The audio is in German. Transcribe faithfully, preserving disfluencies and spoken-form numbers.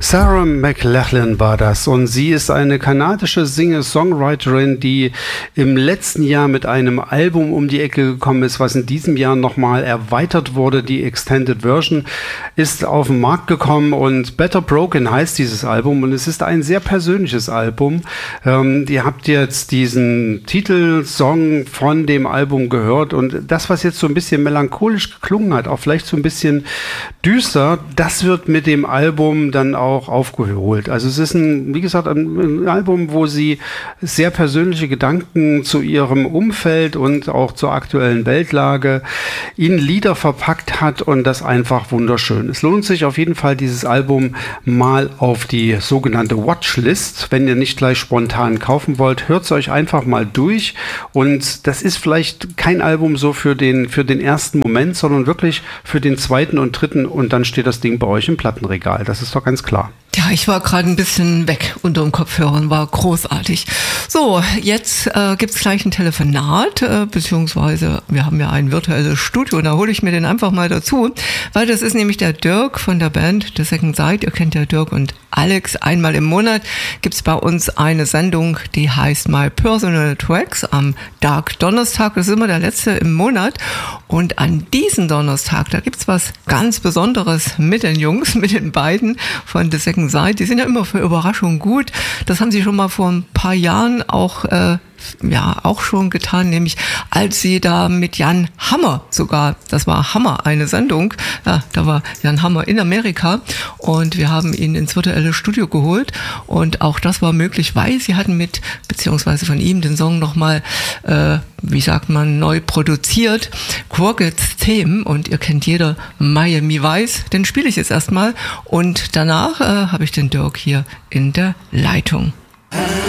Sarah McLachlan war das und sie ist eine kanadische Singer-Songwriterin, die im letzten Jahr mit einem Album um die Ecke gekommen ist, was in diesem Jahr nochmal erweitert wurde. Die Extended Version ist auf den Markt gekommen und Better Broken heißt dieses Album und es ist ein sehr persönliches Album. Ähm, ihr habt jetzt diesen Titelsong von dem Album gehört und das, was jetzt so ein bisschen melancholisch geklungen hat, auch vielleicht so ein bisschen düster, das wird mit dem Album dann auch auch aufgeholt. Also es ist ein, wie gesagt, ein, ein Album, wo sie sehr persönliche Gedanken zu ihrem Umfeld und auch zur aktuellen Weltlage in Lieder verpackt hat und das einfach wunderschön. Es lohnt sich auf jeden Fall, dieses Album mal auf die sogenannte Watchlist, wenn ihr nicht gleich spontan kaufen wollt, hört es euch einfach mal durch und das ist vielleicht kein Album so für den, für den ersten Moment, sondern wirklich für den zweiten und dritten und dann steht das Ding bei euch im Plattenregal. Das ist doch ganz klar. Ja, ich war gerade ein bisschen weg unter dem Kopfhörern, war großartig. So, jetzt äh, gibt's gleich ein Telefonat, äh, beziehungsweise wir haben ja ein virtuelles Studio und da hole ich mir den einfach mal dazu, weil das ist nämlich der Dirk von der Band The Second Sight. Ihr kennt ja Dirk und Alex. Einmal im Monat gibt's bei uns eine Sendung, die heißt My Personal Tracks am Dark Donnerstag. Das ist immer der letzte im Monat und an diesem Donnerstag, da gibt's was ganz Besonderes mit den Jungs, mit den beiden von The Second Sight. Die sind ja immer für Überraschungen gut. Das haben sie schon mal vor ein paar Jahren auch äh, ja auch schon getan, nämlich als sie da mit Jan Hammer sogar, das war Hammer, eine Sendung, ja, da war Jan Hammer in Amerika und wir haben ihn ins virtuelle Studio geholt und auch das war möglich, weil sie hatten mit, beziehungsweise von ihm den Song nochmal, äh, wie sagt man, neu produziert, Crocketts Themen und ihr kennt jeder Miami Vice, den spiele ich jetzt erstmal und danach äh, habe ich den Dirk hier in der Leitung.